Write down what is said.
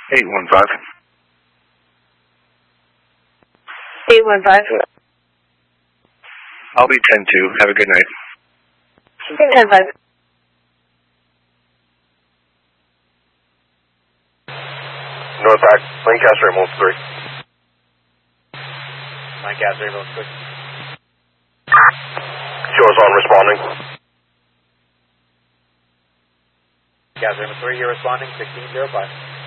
815. 815. I'll be 10-2. Have a good night. 10-5. Northside, Lancaster Ambulance 3. Lancaster Ambulance 3. Show us on responding. Lancaster Ambulance 3, you're responding, 1605.